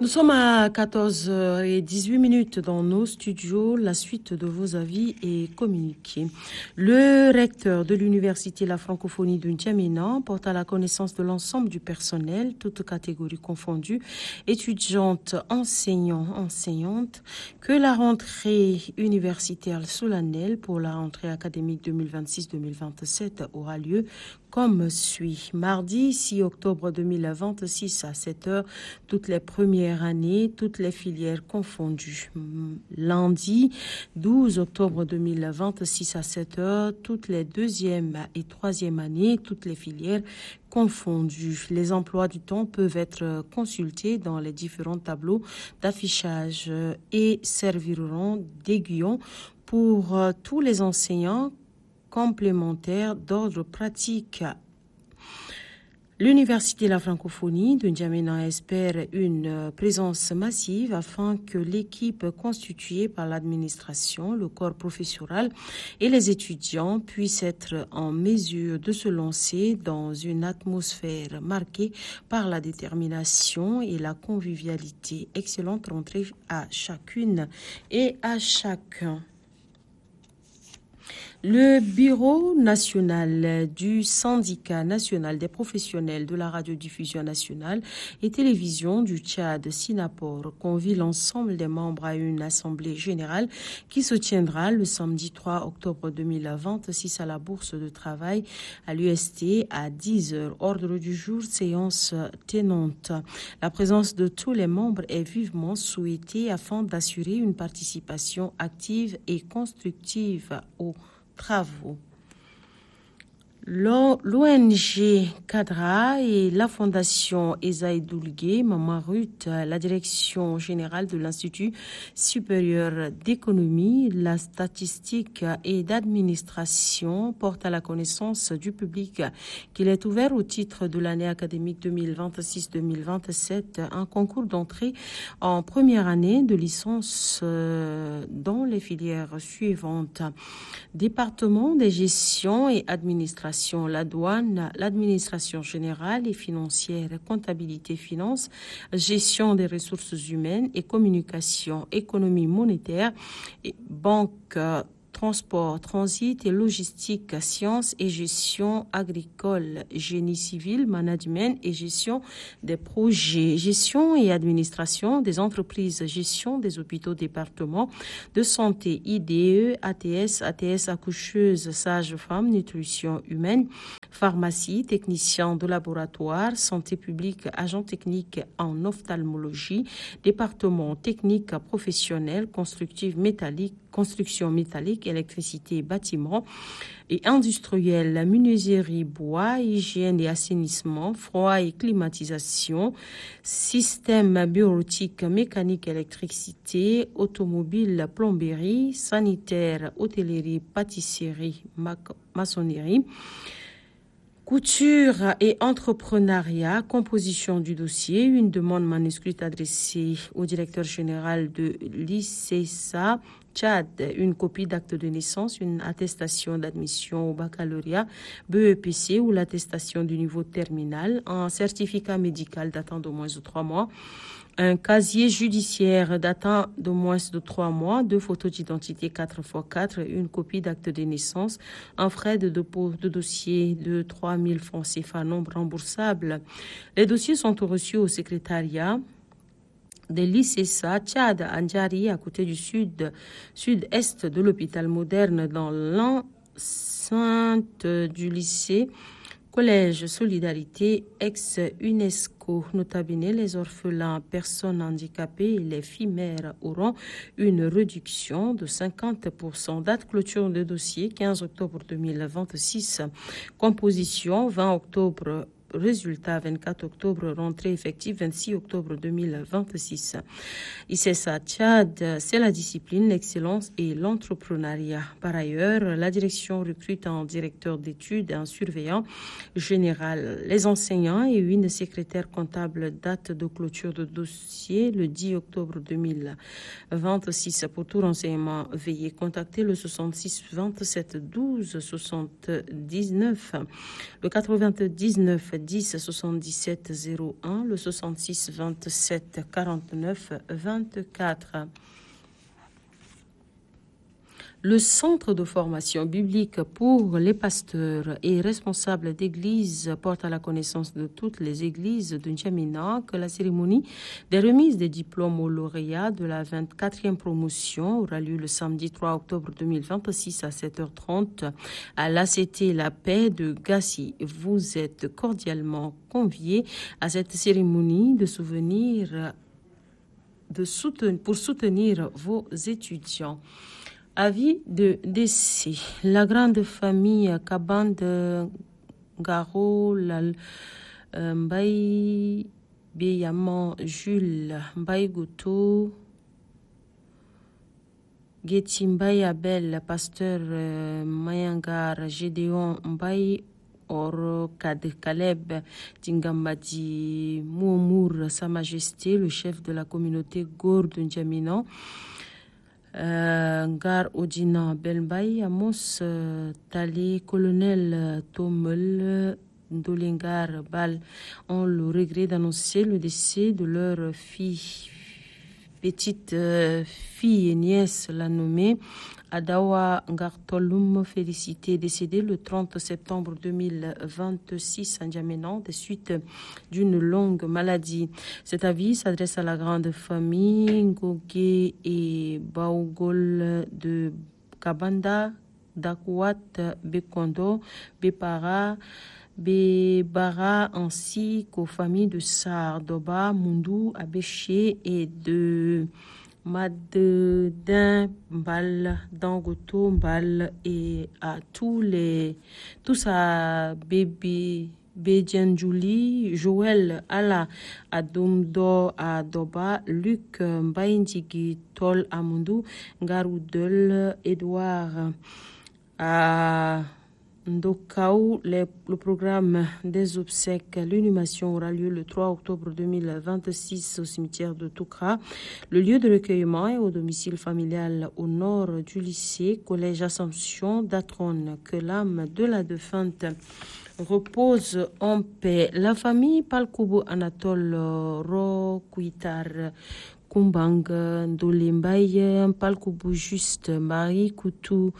sommes à 14h18 dans nos studios. La suite de vos avis est communiquée. Le recteur de l'université La Francophonie de N'Djamena porte à la connaissance de l'ensemble du personnel, toutes catégories confondues, étudiantes, enseignants, enseignantes, que la rentrée universitaire solennelle pour la rentrée académique 2026-2027 aura lieu comme suit. Mardi 6 octobre 2026 à 7h, toutes les premières années, toutes les filières confondues. Lundi 12 octobre 2026 à 7h, toutes les deuxième et troisième années, toutes les filières confondues. Les emplois du temps peuvent être consultés dans les différents tableaux d'affichage et serviront d'aiguillon pour tous les enseignants complémentaires d'ordre pratique. L'Université de la Francophonie de N'Djamena espère une présence massive afin que l'équipe constituée par l'administration, le corps professoral et les étudiants puissent être en mesure de se lancer dans une atmosphère marquée par la détermination et la convivialité. Excellente rentrée à chacune et à chacun. Le bureau national du syndicat national des professionnels de la radiodiffusion nationale et télévision du Tchad, Sinapor, convie l'ensemble des membres à une assemblée générale qui se tiendra le samedi 3 octobre 2026 à la Bourse de travail à l'UST à 10h. Ordre du jour, séance tenante. La présence de tous les membres est vivement souhaitée afin d'assurer une participation active et constructive aux travaux. L'ONG Cadra et la Fondation Esaïe Doulgué, Maman Ruth, la direction générale de l'Institut supérieur d'économie, la statistique et d'administration portent à la connaissance du public qu'il est ouvert au titre de l'année académique 2026-2027 un concours d'entrée en première année de licence dans les filières suivantes. Département des gestions et administration, la douane, l'administration générale et financière, comptabilité, finance, gestion des ressources humaines et communication, économie monétaire, et banque, transport, transit et logistique, sciences et gestion agricole, génie civil, management et gestion des projets, gestion et administration des entreprises, gestion des hôpitaux, départements de santé, IDE, ATS, ATS accoucheuse, sage-femme, nutrition humaine, pharmacie, technicien de laboratoire, santé publique, agent technique en ophtalmologie, département technique professionnel, construction métallique, électricité, bâtiment et industriel, la menuiserie, bois, hygiène et assainissement, froid et climatisation, système bureautique, mécanique, électricité, automobile, plomberie, sanitaire, hôtellerie, pâtisserie, maçonnerie, couture et entrepreneuriat, composition du dossier, une demande manuscrite adressée au directeur général de l'ICESA Tchad, une copie d'acte de naissance, une attestation d'admission au baccalauréat, BEPC ou l'attestation du niveau terminal, un certificat médical datant d'au moins de 3 mois, un casier judiciaire datant de moins de 3 mois, 2 photos d'identité 4x4, une copie d'acte de naissance, un frais de dépôt de dossier de 3 000 francs CFA non remboursables. Les dossiers sont reçus au secrétariat de l'ICESA Tchad, à Ndjari, à côté du sud-est de l'hôpital moderne, dans l'enceinte du lycée Collège Solidarité ex-UNESCO. Nota bene, les orphelins, personnes handicapées et les filles mères auront une réduction de 50%. Date clôture de dossier 15 octobre 2026. Composition 20 octobre. Résultat 24 octobre, rentrée effective 26 octobre 2026. ICESA Tchad, c'est la discipline, l'excellence et l'entrepreneuriat. Par ailleurs, la direction recrute un directeur d'études et un surveillant général. Les enseignants et une secrétaire comptable. Date de clôture de dossier le 10 octobre 2026. Pour tout renseignement, veuillez contacter le 66 27 12 79, le 99 10 77 01, le 66 27 49 24. Le Centre de formation biblique pour les pasteurs et responsables d'église porte à la connaissance de toutes les églises de N'Djamena que la cérémonie des remises des diplômes aux lauréats de la 24e promotion aura lieu le samedi 3 octobre 2026 à 7h30 à l'ACT La Paix de Gassi. Vous êtes cordialement conviés à cette cérémonie pour soutenir vos étudiants. Avis de décès. La grande famille Kabande Garo, Mbaye Beyaman Jules, Mbaye Goutou, Geti Mbaye Abel, pasteur Mayangar, Gédéon Mbaye Oro Kaleb, Dingambadi Moumour, Sa Majesté, le chef de la communauté Gourde N'Djamena, Ngar Odina Belbay, Amos Tali, colonel Tomel Dolengar Bal ont le regret d'annoncer le décès de leur petite fille et nièce, la nommée Adawa Ngartolum Félicité, décédée le 30 septembre 2026 à N'Djamena des suites d'une longue maladie. Cet avis s'adresse à la grande famille Ngogé et Baougol de Kabanda, Dakwat, Bekondo, Bepara, Bebara, ainsi qu'aux familles de Sar, Doba, Mundu, Abéché et de Madedin Mbal, Dangoto Mbal et à tous à Bébé Bédjanjouli, Joël Ala, Adomdo Adoba, Luc Mbaindigi Tol Amundu, Garoudel, Edouard à Ndokao. Le programme des obsèques, l'inhumation aura lieu le 3 octobre 2026 au cimetière de Toukra. Le lieu de recueillement est au domicile familial au nord du lycée, collège Assomption d'Atron. Que l'âme de la défunte repose en paix. La famille Palkubu Anatole Rokuitar Kumbang Ndolembaye Palkubu Juste Marie Koutou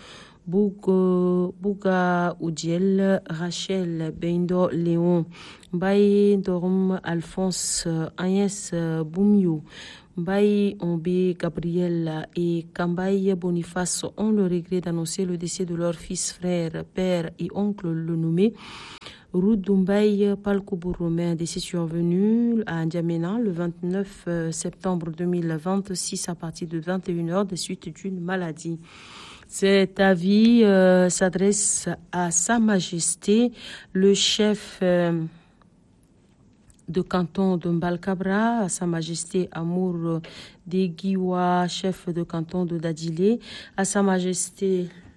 Bouga Oudiel, Rachel Beindo Léon, Baye Dorum Alphonse, Agnès Boumio, Baye Ombe Gabriel et Kambaye Boniface ont le regret d'annoncer le décès de leur fils, frère, père et oncle le nommé Roudumbaye Palkoubou Romain, décès survenu à N'Djamena le 29 septembre 2026 à partir de 21h des suites d'une maladie. Cet avis s'adresse à Sa Majesté, le chef de canton de Mbalkabra, à Sa Majesté Amour Degiwa, chef de canton de Dadilé, à Sa Majesté